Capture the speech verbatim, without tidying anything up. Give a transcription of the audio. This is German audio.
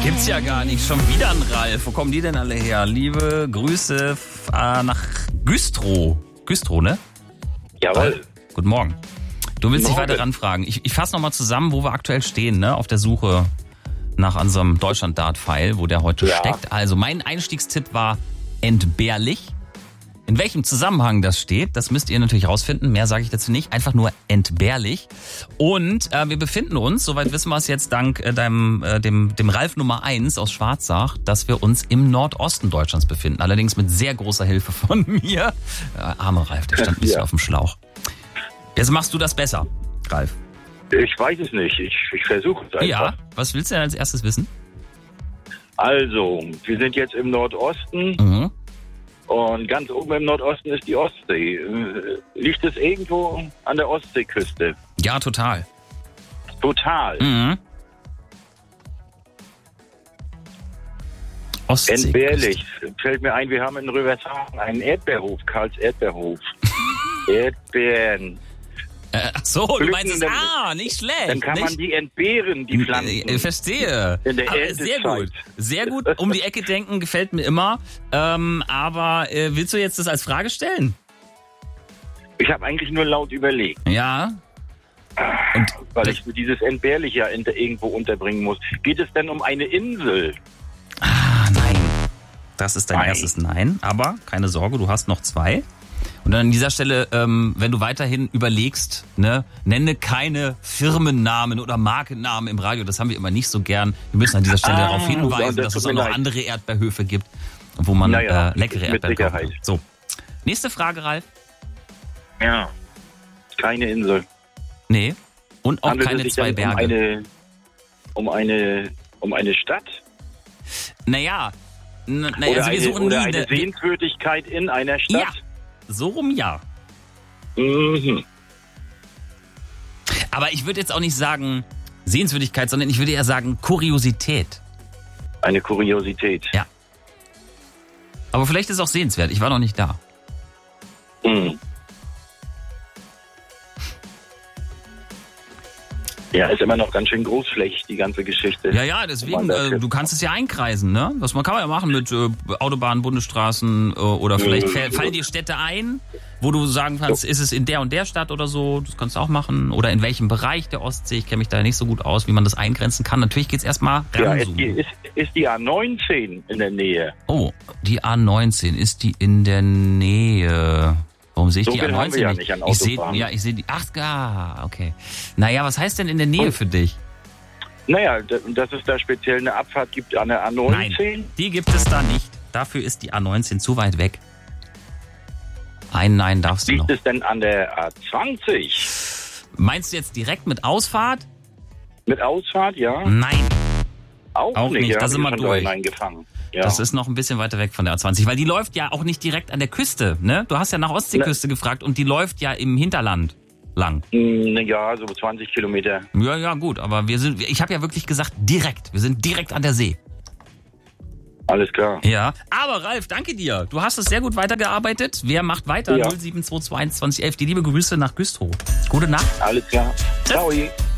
Gibt's ja gar nicht. Schon wieder ein Ralf. Wo kommen die denn alle her? Liebe Grüße äh, nach Güstrow. Güstrow, ne? Jawohl. Ralf, guten Morgen. Du willst dich Morgen. weiter ranfragen. Ich, ich fasse nochmal zusammen, wo wir aktuell stehen, ne? Auf der Suche nach unserem Deutschland-Dart-Pfeil, wo der heute Ja. steckt. Also mein Einstiegstipp war entbehrlich. In welchem Zusammenhang das steht, das müsst ihr natürlich rausfinden. Mehr sage ich dazu nicht. Einfach nur entbehrlich. Und äh, wir befinden uns, soweit wissen wir es jetzt dank äh, deinem, äh, dem, dem Ralf Nummer eins aus Schwarzach, dass wir uns im Nordosten Deutschlands befinden. Allerdings mit sehr großer Hilfe von mir. Äh, armer Ralf, der stand ein bisschen Ja. auf dem Schlauch. Jetzt machst du das besser, Ralf. Ich weiß es nicht. Ich, ich versuche es einfach. Ja, was willst du denn als erstes wissen? Also, wir sind jetzt im Nordosten Mhm. und ganz oben im Nordosten ist die Ostsee. Äh, Liegt es irgendwo an der Ostseeküste? Ja, total. Total. Mhm. Ostsee. Entbehrlich. Fällt mir ein, wir haben in Rövershagen einen Erdbeerhof, Karls Erdbeerhof. Erdbeeren. Äh, ach so, du Blüten, meinst es, dann- ah, nicht schlecht. Dann kann nicht? man die entbehren, die Pflanzen. Äh, verstehe. In der Aber Erntezeit. sehr gut. Sehr gut. Um die Ecke denken gefällt mir immer. Ähm, aber äh, willst du jetzt das als Frage stellen? Ich habe eigentlich nur laut überlegt, Ja. Und weil ich dieses Entbehrlich ja in, irgendwo unterbringen muss. Geht es denn um eine Insel? ah, nein. Das ist dein Nein. erstes Nein. Aber keine Sorge, du hast noch zwei. Und dann an dieser Stelle, ähm, wenn du weiterhin überlegst, ne, nenne keine Firmennamen oder Markennamen im Radio. Das haben wir immer nicht so gern. Wir müssen an dieser Stelle Ah, darauf hinweisen, das dass es tut auch mir noch leid. andere Erdbeerhöfe gibt, wo man Naja, äh, leckere mit Erdbeeren kaufen kann. Sicherheit. So, nächste Frage, Ralf. Ja, keine Insel. Nee. Und auch Handelt keine es sich zwei denn Berge. Um eine, um eine, um eine Stadt? Naja, n- naja, Oder, also wir eine, suchen oder nie eine eine- Sehenswürdigkeit in einer Ja, Stadt? so rum ja. Mhm. Aber ich würde jetzt auch nicht sagen Sehenswürdigkeit, sondern ich würde eher sagen Kuriosität. Eine Kuriosität. Ja. Aber vielleicht ist es auch sehenswert. Ich war noch nicht da. Mhm. Ja, ist immer noch ganz schön großflächig, die ganze Geschichte. Ja, ja, deswegen, äh, du kannst es ja einkreisen, ne? Das man kann man ja machen mit äh, Autobahnen, Bundesstraßen äh, oder vielleicht Mhm. fall- fallen dir Städte ein, wo du sagen kannst, ist es in der und der Stadt oder so, das kannst du auch machen. Oder in welchem Bereich der Ostsee, ich kenne mich da nicht so gut aus, wie man das eingrenzen kann. Natürlich geht's erstmal Ja, ist ranzoomen. die, ist, ist die A neunzehn in der Nähe? Oh, die A neunzehn, ist die in der Nähe? Warum sehe ich So die viel A haben neunzehn wir ja nicht? nicht an ich sehe, Autobahnen. ja, ich sehe die, ach, ah, okay. Naja, was heißt denn in der Nähe Und- für dich? Naja, d- dass es da speziell eine Abfahrt gibt an der A neunzehn? Nein, die gibt es da nicht. Dafür ist die A neunzehn zu weit weg. Ein Nein darfst du noch. Liegt es denn an der A zwanzig? Meinst du jetzt direkt mit Ausfahrt? Mit Ausfahrt, ja? Nein, Auch, auch nicht, ja, da hab sind ich wir schon durch. dreimal eingefangen. Ja. das ist noch ein bisschen weiter weg von der A zwanzig, weil die läuft ja auch nicht direkt an der Küste, ne? Du hast ja nach Ostseeküste gefragt und die läuft ja im Hinterland lang. Mm, ja, so zwanzig Kilometer. Ja, ja, gut, aber wir sind, ich habe ja wirklich gesagt direkt. Wir sind direkt an der See. Alles klar. Ja. Aber Ralf, danke dir. Du hast es sehr gut weitergearbeitet. Wer macht weiter? Ja. null sieben zwei zwei eins zwanzig elf. Die liebe Grüße nach Güstrow. Gute Nacht. Alles klar. Ciao.